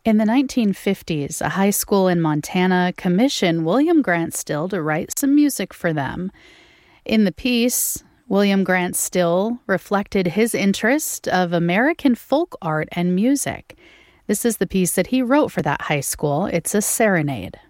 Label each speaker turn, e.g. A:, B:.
A: In the 1950s, a high school in Montana commissioned William Grant Still to write some music for them. In the piece, William Grant Still reflected his interest of American folk art and music. This is the piece that he wrote for that high school. It's a serenade.